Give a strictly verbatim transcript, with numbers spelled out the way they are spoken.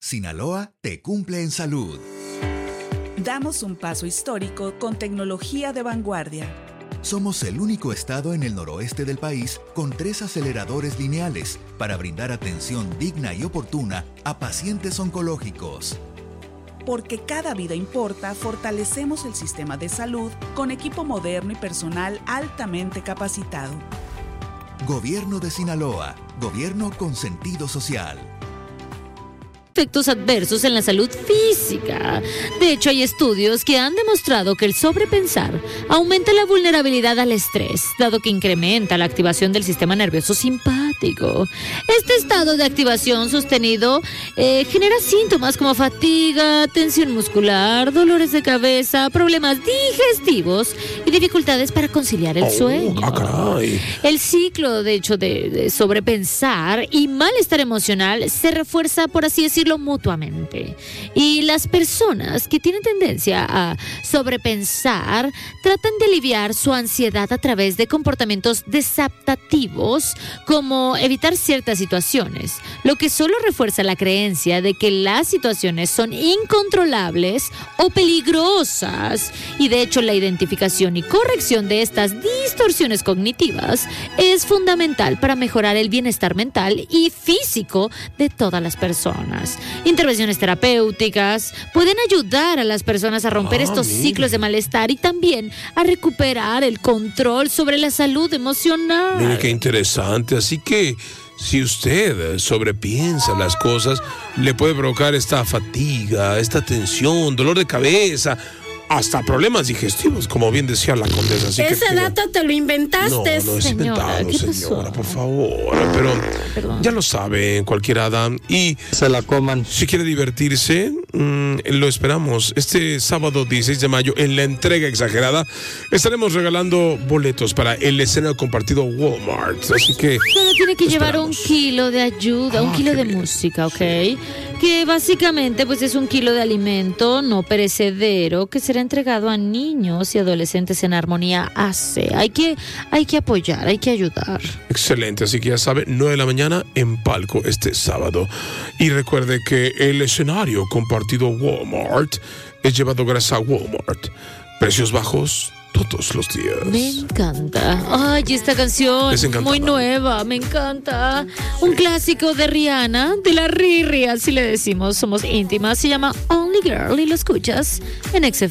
Sinaloa te cumple en salud. Damos un paso histórico con tecnología de vanguardia. Somos el único estado en el noroeste del país con tres aceleradores lineales para brindar atención digna y oportuna a pacientes oncológicos. Porque cada vida importa, fortalecemos el sistema de salud con equipo moderno y personal altamente capacitado. Gobierno de Sinaloa, gobierno con sentido social. Efectos adversos en la salud física. De hecho, hay estudios que han demostrado que el sobrepensar aumenta la vulnerabilidad al estrés, dado que incrementa la activación del sistema nervioso simpático. Este estado de activación sostenido eh, genera síntomas como fatiga, tensión muscular, dolores de cabeza, problemas digestivos y dificultades para conciliar el sueño. Oh, caray. El ciclo, de hecho, de, de sobrepensar y malestar emocional se refuerza, por así decirlo, mutuamente. Y las personas que tienen tendencia a sobrepensar tratan de aliviar su ansiedad a través de comportamientos desadaptativos, como evitar ciertas situaciones, lo que solo refuerza la creencia de que las situaciones son incontrolables o peligrosas. Y de hecho, la identificación y corrección de estas distorsiones cognitivas es fundamental para mejorar el bienestar mental y físico de todas las personas. Intervenciones terapéuticas pueden ayudar a las personas a romper Ah, estos mire. ciclos de malestar y también a recuperar el control sobre la salud emocional. Mire qué interesante. Así que si usted sobrepiensa las cosas, le puede provocar esta fatiga, esta tensión, dolor de cabeza, hasta problemas digestivos, como bien decía la condesa. Así Ese que, dato te lo inventaste. No, no es Señora, inventado, ¿qué pasó? señora, por favor. Pero Perdón. ya lo saben, cualquier hada. Y Se la coman. si quiere divertirse, mmm, lo esperamos este sábado dieciséis de mayo en la entrega exagerada. Estaremos regalando boletos para el escenario compartido Walmart. Así que Solo tiene que lo llevar un esperamos. kilo de ayuda, un Ah, kilo qué de bien. música, ¿ok? Que básicamente pues es un kilo de alimento no perecedero que será entregado a niños y adolescentes en Armonía A C. Hay que, hay que apoyar, hay que ayudar. Excelente, así que ya sabe, nueve de la mañana en Palco este sábado. Y recuerde que el escenario compartido Walmart es llevado gracias a Walmart. Precios bajos todos los días. Me encanta. Ay, esta canción Les encantaba. muy nueva, me encanta. Un clásico de Rihanna, de la Riri, así le decimos, somos íntimas. Se llama Only Girl y lo escuchas en X F M.